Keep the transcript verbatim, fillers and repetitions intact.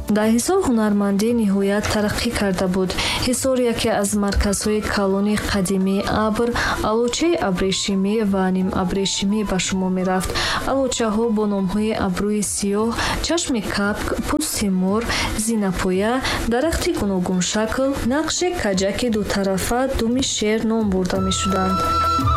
дар ҳисор ҳунармандӣ ниҳоят тараққӣ карда буд. ҳисор яке аз марказҳои калонии қадимии абр, алочаи абрешимӣ ва нимабрешимӣ ба шумор мерафт. алочаҳо бо номҳои абрӯи сиёҳ, чашми капк, пӯсти мор, зинапоя, дарахти гуногуншакл, нақши каҷаки дутарафа, думи шер ном бурда мешуданд.